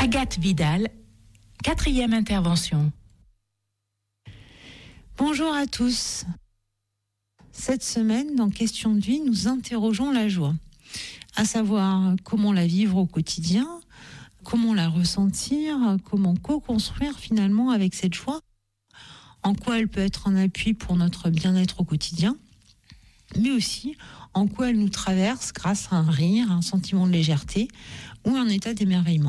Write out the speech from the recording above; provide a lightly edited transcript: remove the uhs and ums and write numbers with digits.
Agathe Vidal, 4e intervention. Bonjour à tous. Cette semaine, dans Question de vie, nous interrogeons la joie, à savoir comment la vivre au quotidien, comment la ressentir, comment co-construire finalement avec cette joie, en quoi elle peut être un appui pour notre bien-être au quotidien, mais aussi en quoi elle nous traverse grâce à un rire, un sentiment de légèreté ou un état d'émerveillement.